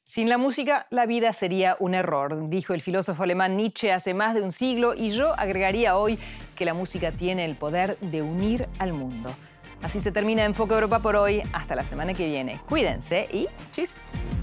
Sin la música, la vida sería un error, dijo el filósofo alemán Nietzsche hace más de un siglo, y yo agregaría hoy que la música tiene el poder de unir al mundo. Así se termina Enfoque Europa por hoy. Hasta la semana que viene. Cuídense y ¡chis!